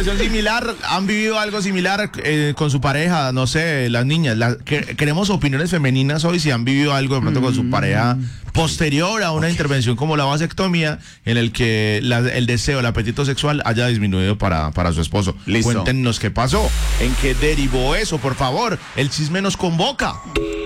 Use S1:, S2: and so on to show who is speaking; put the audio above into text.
S1: situación similar? ¿Han vivido algo similar con su pareja? No sé, las niñas. Queremos opiniones femeninas hoy si han vivido algo de pronto con su pareja posterior a una intervención como la vasectomía, en el que el deseo, el apetito sexual haya disminuido para su esposo.
S2: Listo.
S1: Cuéntenos qué pasó, en qué derivó eso, por favor. El chisme nos convoca.